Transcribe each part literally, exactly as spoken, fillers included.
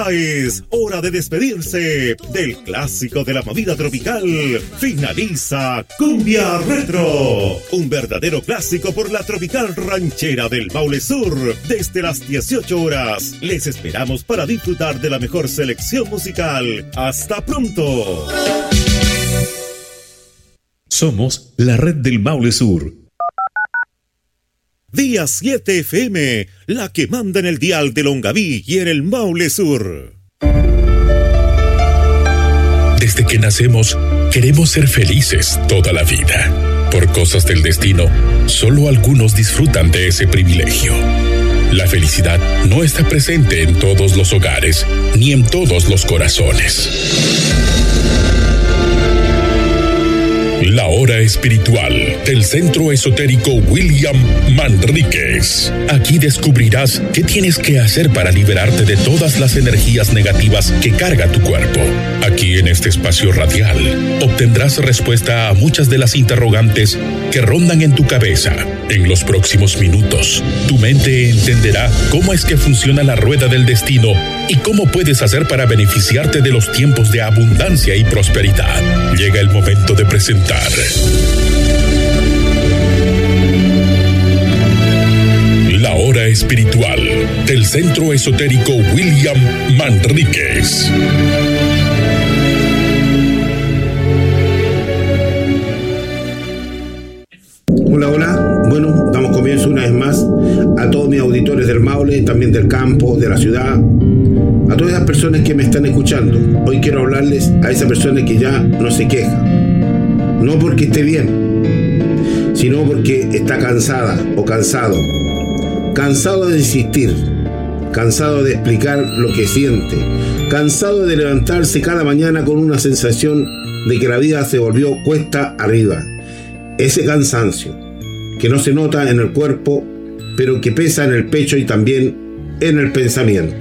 Ya es hora de despedirse del clásico de la movida tropical. Finaliza Cumbia Retro, un verdadero clásico por la tropical ranchera del Maule Sur. Desde las dieciocho horas les esperamos para disfrutar de la mejor selección musical. ¡Hasta pronto! Somos la red del Maule Sur. Día siete F M, la que manda en el dial de Longaví y en el Maule Sur. Desde que nacemos, queremos ser felices toda la vida. Por cosas del destino, solo algunos disfrutan de ese privilegio. La felicidad no está presente en todos los hogares, ni en todos los corazones. La hora espiritual del Centro Esotérico William Manríquez. Aquí descubrirás qué tienes que hacer para liberarte de todas las energías negativas que carga tu cuerpo. Aquí en este espacio radial obtendrás respuesta a muchas de las interrogantes que rondan en tu cabeza. En los próximos minutos, tu mente entenderá cómo es que funciona la rueda del destino y cómo puedes hacer para beneficiarte de los tiempos de abundancia y prosperidad. Llega el momento de presentar la hora espiritual del Centro Esotérico William Manríquez. Hola, hola. Bueno, damos comienzo una vez más a todos mis auditores del Maule, también del campo, de la ciudad, a todas esas personas que me están escuchando. Hoy quiero hablarles a esa persona que ya no se queja, no porque esté bien, sino porque está cansada o cansado, cansado de insistir, cansado de explicar lo que siente, cansado de levantarse cada mañana con una sensación de que la vida se volvió cuesta arriba. Ese cansancio que no se nota en el cuerpo, pero que pesa en el pecho y también en el pensamiento.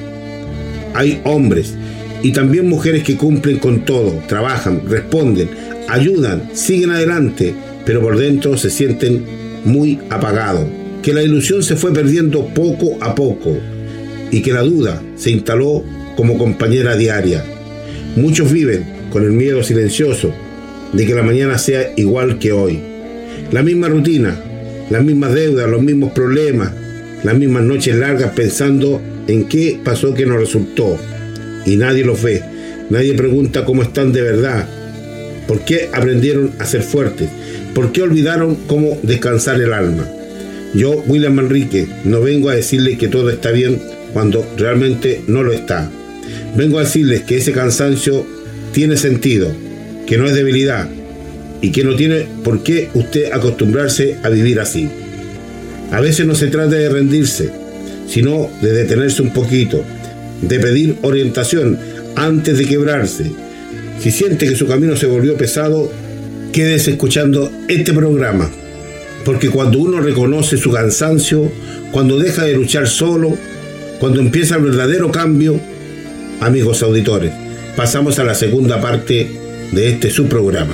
Hay hombres y también mujeres que cumplen con todo, trabajan, responden, ayudan, siguen adelante, pero por dentro se sienten muy apagados, que la ilusión se fue perdiendo poco a poco y que la duda se instaló como compañera diaria. Muchos viven con el miedo silencioso de que la mañana sea igual que hoy. La misma rutina, las mismas deudas, los mismos problemas, las mismas noches largas pensando en qué pasó que no resultó. Y nadie los ve, nadie pregunta cómo están de verdad. ¿Por qué aprendieron a ser fuertes? ¿Por qué olvidaron cómo descansar el alma? Yo, William Manríquez, no vengo a decirles que todo está bien cuando realmente no lo está. Vengo a decirles que ese cansancio tiene sentido, que no es debilidad y que no tiene por qué usted acostumbrarse a vivir así. A veces no se trata de rendirse, sino de detenerse un poquito, de pedir orientación antes de quebrarse. Si siente que su camino se volvió pesado, quédese escuchando este programa, porque cuando uno reconoce su cansancio, cuando deja de luchar solo, cuando empieza el verdadero cambio, amigos auditores, pasamos a la segunda parte de este su programa.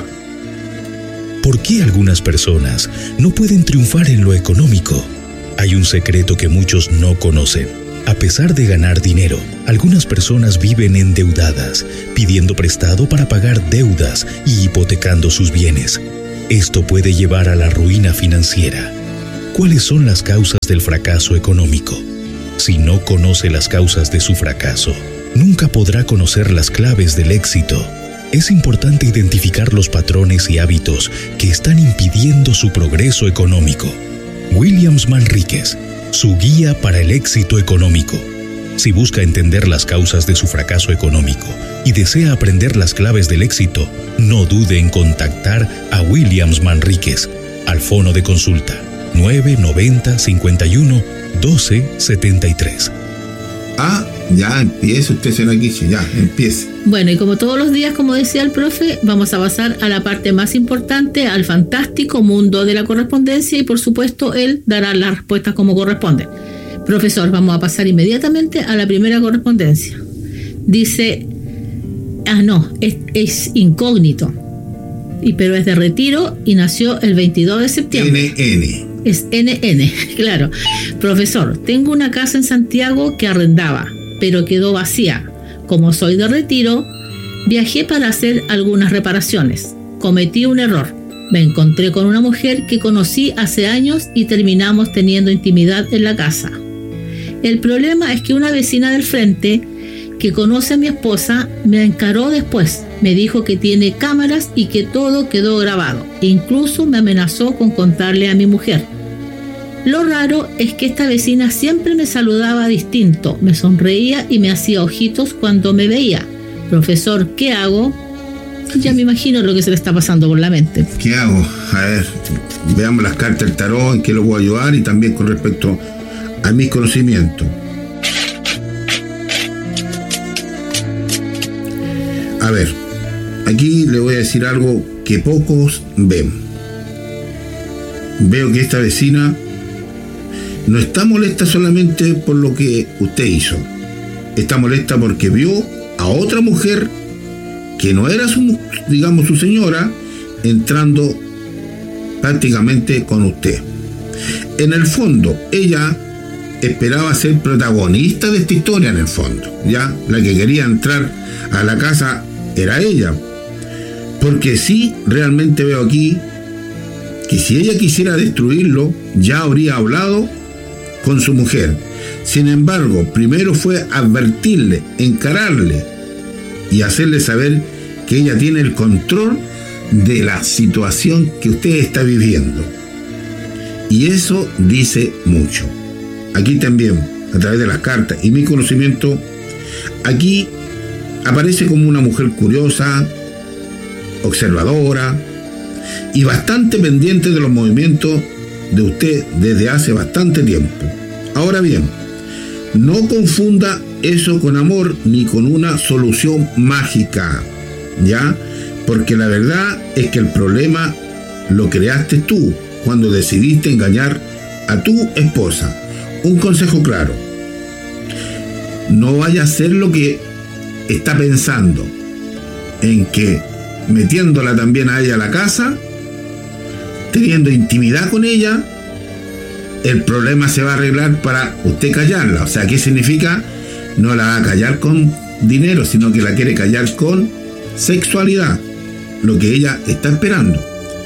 ¿Por qué algunas personas no pueden triunfar en lo económico? Hay un secreto que muchos no conocen. A pesar de ganar dinero, algunas personas viven endeudadas, pidiendo prestado para pagar deudas y hipotecando sus bienes. Esto puede llevar a la ruina financiera. ¿Cuáles son las causas del fracaso económico? Si no conoce las causas de su fracaso, nunca podrá conocer las claves del éxito. Es importante identificar los patrones y hábitos que están impidiendo su progreso económico. William Manríquez, su guía para el éxito económico. Si busca entender las causas de su fracaso económico y desea aprender las claves del éxito, no dude en contactar a William Manríquez al fono de consulta nueve noventa, cincuenta y uno, doce, setenta y tres. Ah, ya empieza usted, señora Kishi, ya empieza. Bueno, y como todos los días, como decía el profe, vamos a pasar a la parte más importante, al fantástico mundo de la correspondencia, y por supuesto él dará las respuestas como corresponde. Profesor, vamos a pasar inmediatamente a la primera correspondencia. Dice, ah no, es, es incógnito, y pero es de Retiro y nació el veintidós de septiembre. N N. Es N N, claro. Profesor, tengo una casa en Santiago que arrendaba. pero quedó vacía. Como soy de retiro, viajé para hacer algunas reparaciones. Cometí un error. Me encontré con una mujer que conocí hace años y terminamos teniendo intimidad en la casa. El problema es que una vecina del frente, que conoce a mi esposa, me encaró después. Me dijo que tiene cámaras y que todo quedó grabado. Incluso me amenazó con contarle a mi mujer. Lo raro es que esta vecina siempre me saludaba distinto, me sonreía y me hacía ojitos cuando me veía. Profesor, ¿qué hago? Ya me imagino lo que se le está pasando por la mente. ¿Qué hago? A ver, veamos las cartas del tarot, en qué lo puedo ayudar y también con respecto a mis conocimientos. A ver, aquí le voy a decir algo que pocos ven. Veo que esta vecina no está molesta solamente por lo que usted hizo. Está molesta porque vio a otra mujer que no era su, digamos, su señora, entrando prácticamente con usted. En el fondo, ella esperaba ser protagonista de esta historia, en el fondo, ya, la que quería entrar a la casa era ella, porque sí, realmente veo aquí que si ella quisiera destruirlo, ya habría hablado con su mujer. Sin embargo, primero fue advertirle, encararle y hacerle saber que ella tiene el control de la situación que usted está viviendo. Y eso dice mucho. Aquí también, a través de las cartas y mi conocimiento, aquí aparece como una mujer curiosa, observadora y bastante pendiente de los movimientos de usted desde hace bastante tiempo. Ahora bien, no confunda eso con amor ni con una solución mágica, ¿ya? Porque la verdad es que el problema lo creaste tú cuando decidiste engañar a tu esposa. Un consejo claro: no vaya a hacer lo que está pensando, en que metiéndola también a ella a la casa, teniendo intimidad con ella, el problema se va a arreglar para usted callarla. O sea, ¿qué significa? No la va a callar con dinero, sino que la quiere callar con sexualidad, lo que ella está esperando.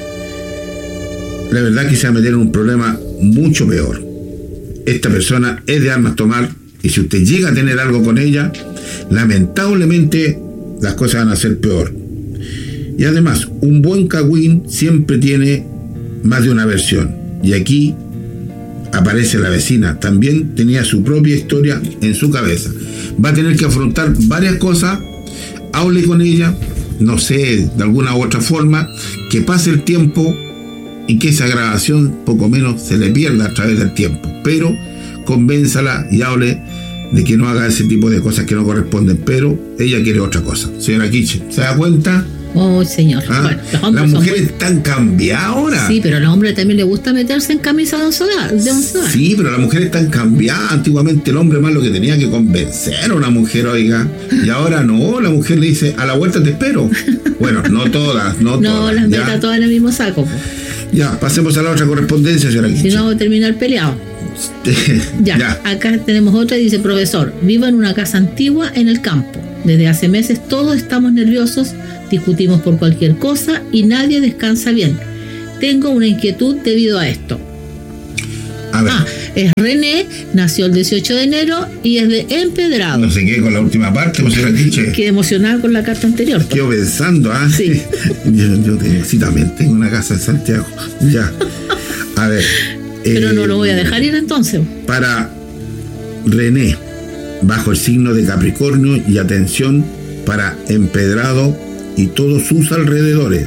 La verdad que se va a meter en un problema mucho peor. Esta persona es de armas tomar, y si usted llega a tener algo con ella, lamentablemente las cosas van a ser peor. Y además, un buen cagüín siempre tiene más de una versión, y aquí aparece la vecina, también tenía su propia historia en su cabeza. Va a tener que afrontar varias cosas. Hable con ella, no sé, de alguna u otra forma, que pase el tiempo y que esa grabación poco menos se le pierda a través del tiempo, pero convénzala y hable de que no haga ese tipo de cosas que no corresponden, pero ella quiere otra cosa. Señora Kiche, ¿se da cuenta? Oh, señor. ¿Ah? Bueno, los Las mujeres muy... están cambiadas ahora. Sí, pero a los hombres también les gusta meterse en camisa de once varas. Sí, pero las mujeres están cambiadas. Antiguamente el hombre más lo que tenía que convencer a una mujer, oiga. Y ahora no, la mujer le dice, a la vuelta te espero. Bueno, no todas, no, no todas. No, las meta todas en el mismo saco. Po. Ya, pasemos a la otra correspondencia, señora Kiche. Si no, vamos a terminar peleados. ya, ya, acá tenemos otra y dice: profesor, vivo en una casa antigua en el campo. Desde hace meses todos estamos nerviosos, discutimos por cualquier cosa y nadie descansa bien. Tengo una inquietud debido a esto. A ver. Ah, es René, nació el dieciocho de enero y es de Empedrado. No sé qué con la última parte, pues señora Kiche. Quedé emocionada con la carta anterior. Quedo pensando, ¿ah? Sí. yo, yo tengo, sí, también tengo una casa en Santiago. Ya. A ver. Pero eh, no lo voy a dejar ir entonces. Para René, bajo el signo de Capricornio, y atención para Empedrado y todos sus alrededores.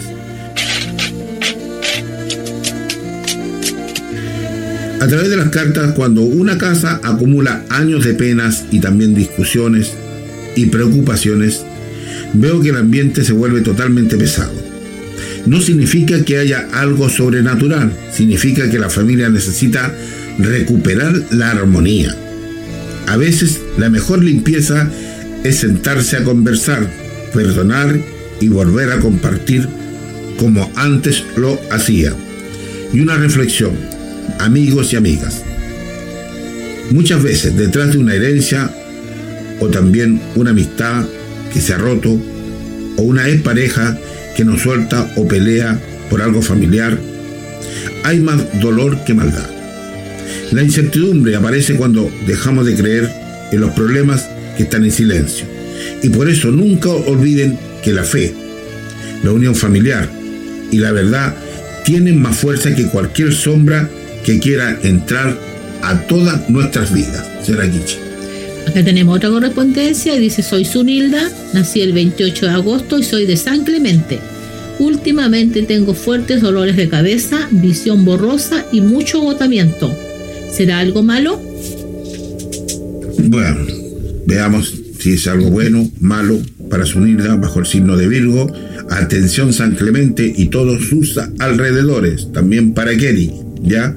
A través de las cartas, cuando una casa acumula años de penas y también discusiones y preocupaciones, veo que el ambiente se vuelve totalmente pesado. No significa que haya algo sobrenatural, significa que la familia necesita recuperar la armonía. A veces la mejor limpieza es sentarse a conversar, perdonar y volver a compartir como antes lo hacía. Y una reflexión, amigos y amigas. Muchas veces detrás de una herencia o también una amistad que se ha roto, o una expareja que nos suelta o pelea por algo familiar. Hay más dolor que maldad. La incertidumbre aparece cuando dejamos de creer en los problemas que están en silencio. Y por eso nunca olviden que la fe, la unión familiar y la verdad tienen más fuerza que cualquier sombra que quiera entrar a todas nuestras vidas. Será Guiche. Acá tenemos otra correspondencia y dice: soy Zunilda, nací el veintiocho de agosto y soy de San Clemente. Últimamente tengo fuertes dolores de cabeza, visión borrosa y mucho agotamiento. ¿Será algo malo? Bueno, veamos si es algo bueno, malo para Zunilda bajo el signo de Virgo. Atención San Clemente y todos sus alrededores, también para Kelly, ¿ya?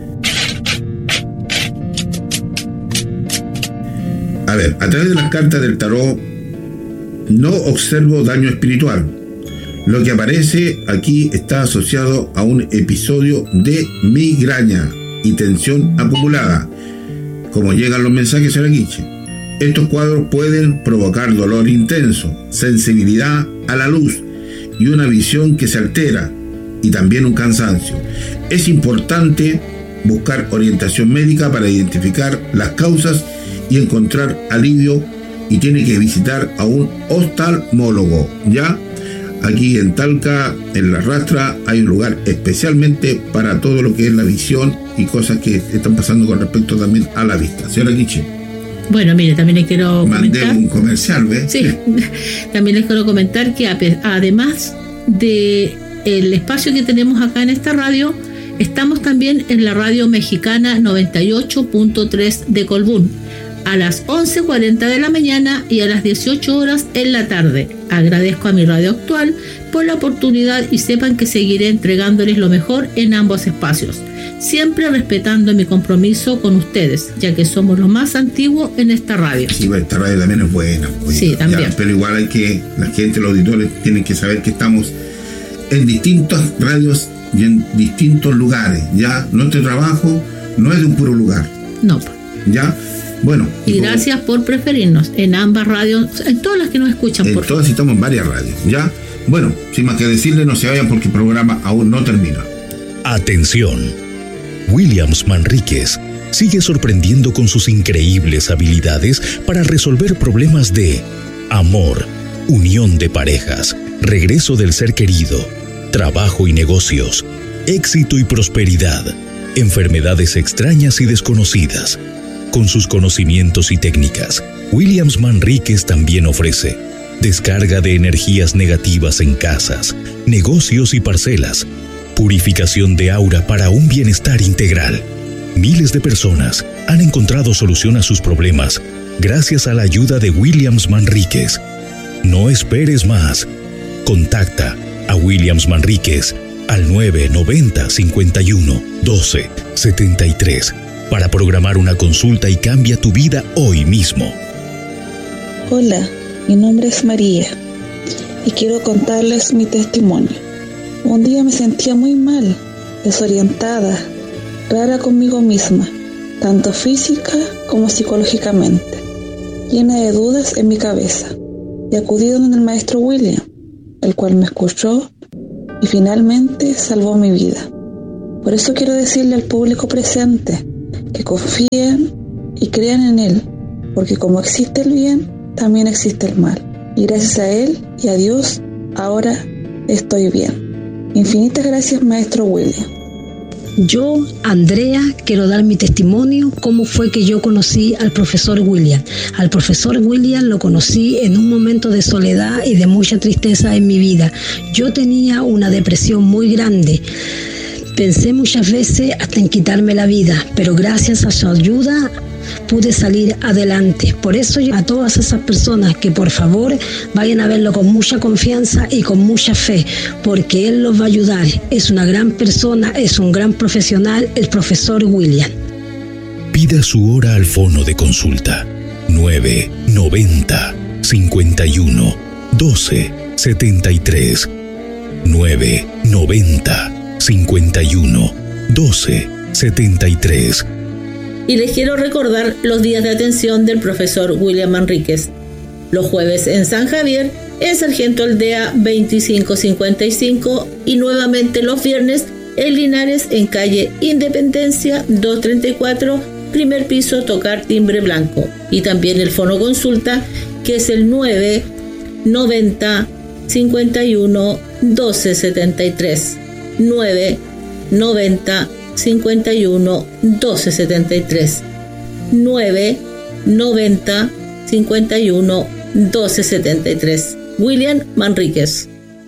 A ver, a través de las cartas del tarot no observo daño espiritual. Lo que aparece aquí está asociado a un episodio de migraña y tensión acumulada. Como llegan los mensajes a la Guiche, estos cuadros pueden provocar dolor intenso, sensibilidad a la luz y una visión que se altera, y también un cansancio. Es importante buscar orientación médica para identificar las causas y encontrar alivio, y tiene que visitar a un oftalmólogo, ¿ya? Aquí en Talca, en La Rastra, hay un lugar especialmente para todo lo que es la visión y cosas que están pasando con respecto también a la vista. Señora Guiche. Bueno, mire, también les quiero Mandé comentar... un comercial, ¿ves? Sí, también les quiero comentar que además de el espacio que tenemos acá en esta radio, estamos también en la radio mexicana noventa y ocho punto tres de Colbún, a las once cuarenta de la mañana y a las dieciocho horas en la tarde. Agradezco a mi radio actual por la oportunidad y sepan que seguiré entregándoles lo mejor en ambos espacios, siempre respetando mi compromiso con ustedes, ya que somos los más antiguos en esta radio. Sí, esta radio también es buena. Pues, sí, también. Ya, pero igual hay que, la gente, los auditores tienen que saber que estamos en distintas radios y en distintos lugares. Ya, nuestro trabajo no es de un puro lugar. No. Ya. Bueno, y, y gracias por, por preferirnos en ambas radios, en todas las que nos escuchan. En por todas estamos en varias radios, ¿ya? Bueno, sin más que decirle, no se vayan porque el programa aún no termina. Atención. Williams Manríquez sigue sorprendiendo con sus increíbles habilidades para resolver problemas de amor, unión de parejas, regreso del ser querido, trabajo y negocios, éxito y prosperidad, enfermedades extrañas y desconocidas. Con sus conocimientos y técnicas, Williams Manríquez también ofrece descarga de energías negativas en casas, negocios y parcelas, purificación de aura para un bienestar integral. Miles de personas han encontrado solución a sus problemas gracias a la ayuda de Williams Manríquez. No esperes más. Contacta a Williams Manríquez al nueve noventa cincuenta y uno doce setenta y tres para programar una consulta y cambia tu vida hoy mismo. Hola, mi nombre es María y quiero contarles mi testimonio. Un día me sentía muy mal, desorientada, rara conmigo misma, tanto física como psicológicamente, llena de dudas en mi cabeza, y acudí donde el maestro William, el cual me escuchó y finalmente salvó mi vida. Por eso quiero decirle al público presente que confíen y crean en él, porque como existe el bien, también existe el mal, y gracias a él y a Dios, ahora estoy bien. Infinitas gracias, maestro William. Yo, Andrea, quiero dar mi testimonio, cómo fue que yo conocí al profesor William. Al profesor William lo conocí en un momento de soledad y de mucha tristeza en mi vida. Yo tenía una depresión muy grande. Pensé muchas veces hasta en quitarme la vida, pero gracias a su ayuda pude salir adelante. Por eso yo a todas esas personas que por favor vayan a verlo con mucha confianza y con mucha fe, porque él los va a ayudar. Es una gran persona, es un gran profesional, el profesor William. Pida su hora al fono de consulta nueve noventa cincuenta y uno doce setenta y tres nueve noventa cincuenta y uno doce setenta y tres. Y les quiero recordar los días de atención del profesor William Manríquez. Los jueves en San Javier, en Sargento Aldea veinticinco cincuenta y cinco, y nuevamente los viernes en Linares, en calle Independencia doscientos treinta y cuatro, primer piso, tocar timbre blanco. Y también el fono consulta, que es el nueve noventa cincuenta y uno doce setenta y tres. nueve noventa cincuenta y uno doce setenta y tres. nueve noventa cincuenta y uno doce setenta y tres. William Manríquez.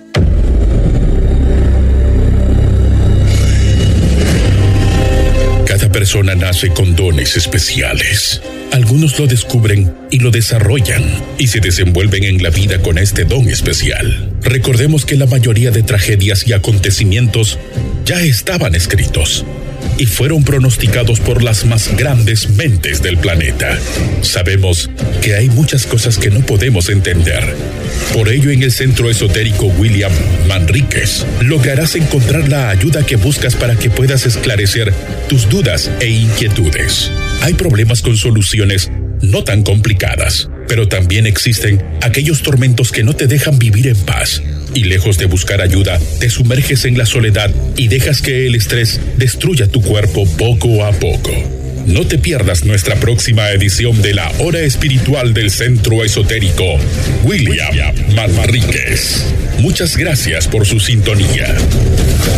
Cada persona nace con dones especiales. Algunos lo descubren y lo desarrollan y se desenvuelven en la vida con este don especial. Recordemos que la mayoría de tragedias y acontecimientos ya estaban escritos y fueron pronosticados por las más grandes mentes del planeta. Sabemos que hay muchas cosas que no podemos entender. Por ello, en el Centro Esotérico William Manríquez lograrás encontrar la ayuda que buscas para que puedas esclarecer tus dudas e inquietudes. Hay problemas con soluciones no tan complicadas, pero también existen aquellos tormentos que no te dejan vivir en paz. Y lejos de buscar ayuda, te sumerges en la soledad y dejas que el estrés destruya tu cuerpo poco a poco. No te pierdas nuestra próxima edición de la Hora Espiritual del Centro Esotérico William Manríquez. Muchas gracias por su sintonía.